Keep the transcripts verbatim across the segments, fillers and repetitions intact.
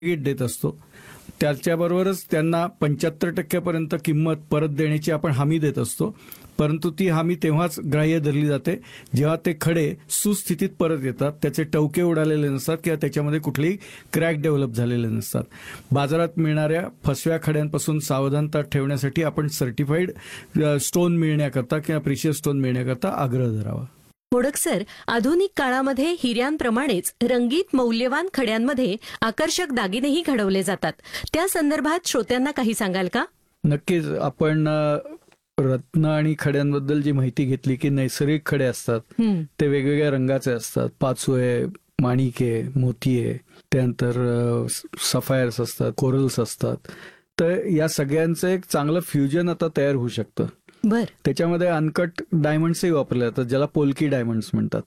Ticket देत असतो. त्याच्याबरोबरच त्यांना पंच्याहत्तर टक्क्यापर्यंत किंमत परत देण्याची आपण हमी देत असतो. परंतु ती हमी तेव्हाच ग्राह्य धरली जाते जेव्हा ते खडे सुस्थितीत परत येतात, त्याचे टवके उडालेले नसतात किंवा त्याच्यामध्ये कुठलेही क्रॅक डेव्हलप झालेले नसतात. बाजारात मिळणाऱ्या फसव्या खड्यांपासून सावधानता ठेवण्यासाठी आपण सर्टिफाईड स्टोन मिळण्याकरता किंवा प्रिशियस स्टोन मिळण्याकरता आग्रह धरावा. मोडक सर, आधुनिक काळामध्ये हिऱ्यांप्रमाणेच रंगीत मौल्यवान खड्यांमध्ये आकर्षक दागिनेही घडवले जातात. त्या संदर्भात श्रोत्यांना काही सांगाल का? नक्कीच. आपण रत्न आणि खड्यांबद्दल जी माहिती घेतली की नैसर्गिक खडे असतात ते वेगवेगळ्या रंगाचे असतात. पाचोळे, माणिके, मोतिये, त्यानंतर सफायर्स असतात, कोरल्स असतात. तर या सगळ्यांचं एक चांगलं फ्युजन आता तयार होऊ शकतं. बर त्याच्यामध्ये अनकट डायमंड्सही वापरले जातात, ज्याला पोल्की डायमंड्स म्हणतात.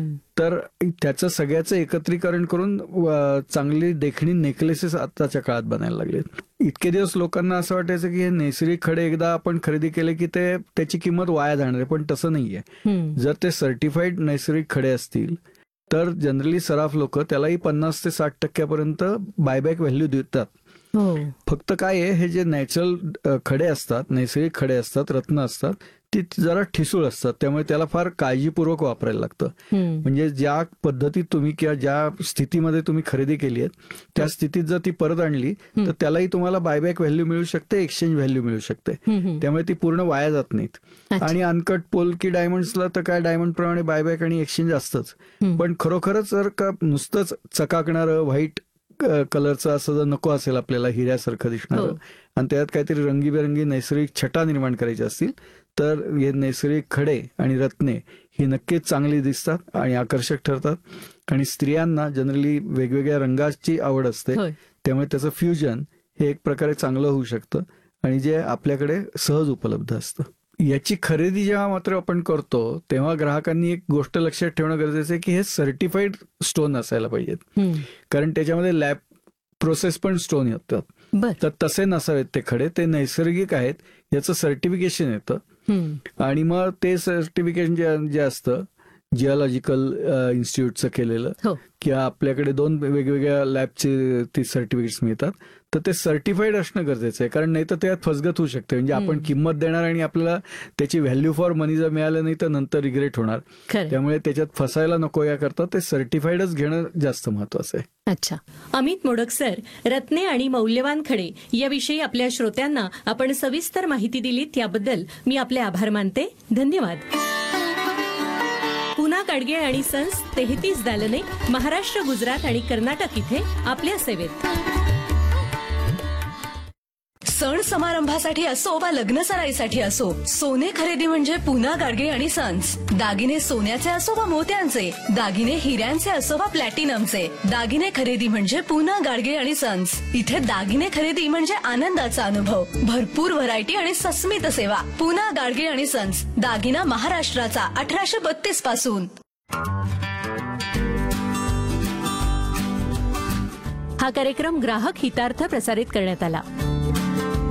तर त्याचं सगळ्याचं एकत्रीकरण करून चांगली देखणी नेकलेसेस आताच्या काळात बनायला लागलेत. इतके दिवस लोकांना असं वाटायचं की हे नैसर्गिक खडे एकदा आपण खरेदी केले की ते त्याची किंमत वाया जाणार आहे, पण तसं नाहीये. जर ते सर्टिफाईड नैसर्गिक खडे असतील तर जनरली सराफ लोक त्यालाही पन्नास ते साठ टक्क्यापर्यंत बायबॅक व्हॅल्यू देतात. फक्त काय आहे, हे जे नॅचरल खडे असतात, नैसर्गिक खडे असतात, रत्न असतात, ती जरा ठिसूळ असतात. त्यामुळे त्याला फार काळजीपूर्वक वापरायला लागतं. म्हणजे ज्या पद्धतीत तुम्ही किंवा ज्या स्थितीमध्ये तुम्ही खरेदी केली आहे त्या स्थितीत जर ती परत आणली तर त्यालाही तुम्हाला बायबॅक व्हॅल्यू मिळू शकते, एक्सचेंज व्हॅल्यू मिळू शकते. त्यामुळे ती पूर्ण वाया जात नाहीत. आणि अनकट पोल्की डायमंड्सला तर काय डायमंड प्रमाणे बायबॅक आणि एक्सचेंज असतंच. पण खरोखरच जर का नुसतंच चकाकणारं व्हाईट कलरचं असं जर नको असेल आपल्याला, हिऱ्यासारखं दिसणार आणि त्यात काहीतरी रंगीबेरंगी नैसर्गिक छटा निर्माण करायची असतील तर हे नैसर्गिक खडे आणि रत्ने ही नक्कीच चांगली दिसतात आणि आकर्षक ठरतात. आणि स्त्रियांना जनरली वेगवेगळ्या रंगाची आवड असते, त्यामुळे त्याचं फ्युजन हे एक प्रकारे चांगलं होऊ शकतं आणि जे आपल्याकडे सहज उपलब्ध असतं. याची खरेदी जेव्हा मात्र आपण करतो तेव्हा ग्राहकांनी एक गोष्ट लक्षात ठेवणं गरजेचं आहे की हे सर्टिफाईड स्टोन असायला पाहिजेत. कारण त्याच्यामध्ये लॅब प्रोसेस पण स्टोन येतात. तर तसे नसावेत ते खडे, ते नैसर्गिक आहेत याचं सर्टिफिकेशन येतं. आणि मग ते सर्टिफिकेशन जे जे असतं जिओलॉजिकल इन्स्टिट्यूटचं केलेलं किंवा आपल्याकडे दोन वेगवेगळ्या लॅबचे ती सर्टिफिकेट्स मिळतात, तर ते सर्टिफाईड असणं गरजेचं आहे. कारण नाही तर त्यात फसगत होऊ शकते. म्हणजे आपण किंमत देणार आणि आपल्याला त्याची व्हॅल्यू फॉर मनी जर मिळालं नाही तर नंतर रिग्रेट होणार. त्यामुळे त्याच्यात फसायला नको याकरता ते सर्टिफाईडच घेणं जास्त महत्वाचं आहे. अच्छा. अमित मोडक सर, रत्ने आणि मौल्यवान खडे याविषयी आपल्या श्रोत्यांना आपण सविस्तर माहिती दिलीत याबद्दल मी आपले आभार मानते. धन्यवाद. पुना गाडगे आणि सन्स, तेहतीस दालने, महाराष्ट्र, गुजरात आणि कर्नाटक इथे आपल्या सेवेत. सण समारंभासाठी असो वा लग्न सराईसाठी असो, सोने खरेदी म्हणजे पुना गाडगे आणि सन्स. दागिने सोन्याचे असो वा मोत्यांचे, दागिने हिऱ्यांचे असो वा प्लॅटिनमचे, दागिने खरेदी म्हणजे पुना गाडगे आणि सन्स. इथे दागिने खरेदी म्हणजे आनंदाचा अनुभव, भरपूर व्हरायटी आणि सस्मित सेवा. पुना गाडगे आणि सन्स, दागिना महाराष्ट्राचा, अठराशे बत्तीस पासून. हा कार्यक्रम ग्राहक हितार्थ प्रसारित करण्यात आला.